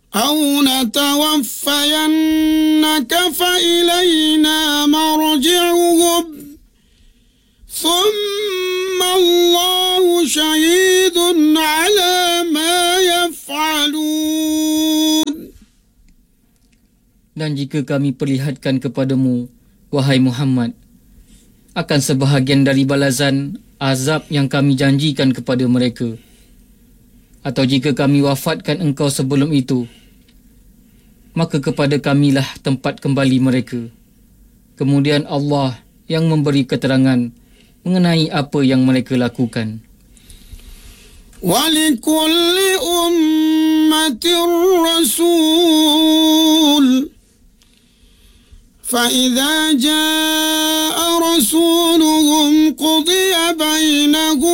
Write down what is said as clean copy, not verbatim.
أو نتوفينك فإلينا مرجعهم ثم الله شهيد على ما يفعلون. Dan jika kami perlihatkan kepadamu, wahai Muhammad, akan sebahagian dari balasan azab yang kami janjikan kepada mereka, atau jika kami wafatkan engkau sebelum itu, maka kepada kamilah tempat kembali mereka. Kemudian Allah yang memberi keterangan mengenai apa yang mereka lakukan. وَلِكُلِّ أُمَّةٍ رَسُولٌ فَإِذَا جَاءَ رَسُولُهُمْ قُضِيَ بَيْنَهُم